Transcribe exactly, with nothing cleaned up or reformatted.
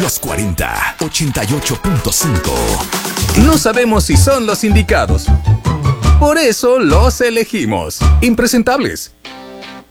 Los cuarenta, ochenta y ocho punto cinco. No sabemos si son los indicados. Por eso los elegimos. Impresentables.